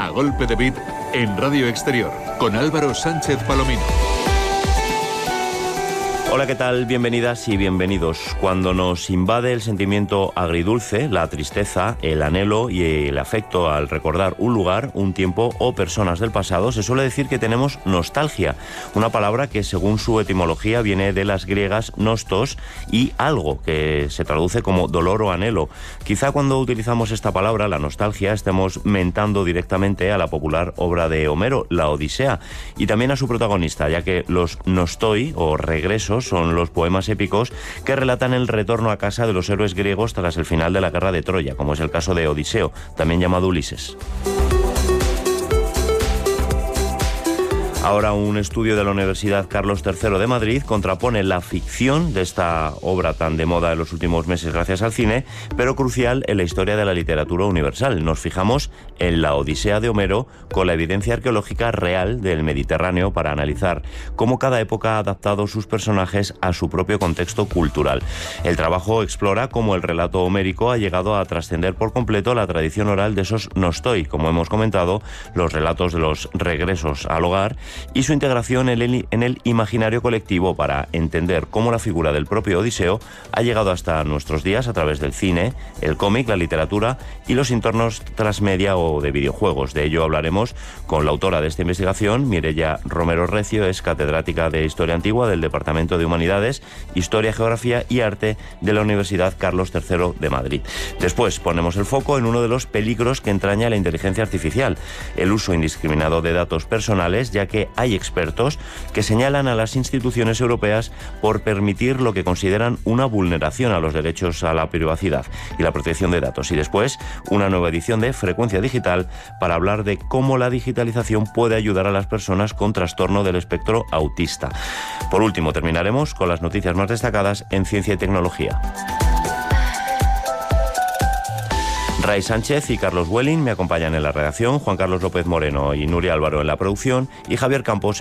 Golpe de Beat en Radio Exterior, con Álvaro Sánchez Palomino. Hola, ¿qué tal? Bienvenidas y bienvenidos. Cuando nos invade el sentimiento agridulce, la tristeza, el anhelo y el afecto al recordar un lugar, un tiempo o personas del pasado, se suele decir que tenemos nostalgia, una palabra que según su etimología viene de las griegas nostos y algo, que se traduce como dolor o anhelo. Quizá cuando utilizamos esta palabra, la nostalgia, estemos mentando directamente a la popular obra de Homero, la Odisea, y también a su protagonista, ya que los nostoi o regresos son los poemas épicos que relatan el retorno a casa de los héroes griegos tras el final de la guerra de Troya, como es el caso de Odiseo, también llamado Ulises. Ahora un estudio de la Universidad Carlos III de Madrid contrapone la ficción de esta obra tan de moda en los últimos meses gracias al cine, pero crucial en la historia de la literatura universal. Nos fijamos en la Odisea de Homero con la evidencia arqueológica real del Mediterráneo para analizar cómo cada época ha adaptado sus personajes a su propio contexto cultural. El trabajo explora cómo el relato homérico ha llegado a trascender por completo la tradición oral de esos nostoi, como hemos comentado, los relatos de los regresos al hogar, y su integración en el imaginario colectivo para entender cómo la figura del propio Odiseo ha llegado hasta nuestros días a través del cine, el cómic, la literatura y los entornos transmedia o de videojuegos. De ello hablaremos con la autora de esta investigación, Mireia Romero Recio, es catedrática de Historia Antigua del Departamento de Humanidades, Historia, Geografía y Arte de la Universidad Carlos III de Madrid. Después ponemos el foco en uno de los peligros que entraña la inteligencia artificial, el uso indiscriminado de datos personales, ya que hay expertos que señalan a las instituciones europeas por permitir lo que consideran una vulneración a los derechos a la privacidad y la protección de datos. Y después, una nueva edición de Frecuencia Digital para hablar de cómo la digitalización puede ayudar a las personas con trastorno del espectro autista. Por último, terminaremos con las noticias más destacadas en ciencia y tecnología. Ray Sánchez y Carlos Welling me acompañan en la redacción, Juan Carlos López Moreno y Nuria Álvaro en la producción y Javier Campos